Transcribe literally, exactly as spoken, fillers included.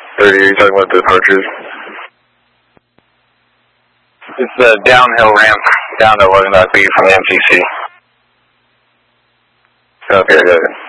thirty, are you talking about departures? It's the downhill ramp down to eleven dot B from the M T C. Okay, got it.